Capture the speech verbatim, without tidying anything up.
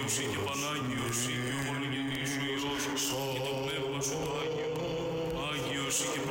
Άγιος ή και Πανάγιος ή και ο μονογενής σου Υιός και το Πνεύμα σου το Άγιο. Άγιος ή και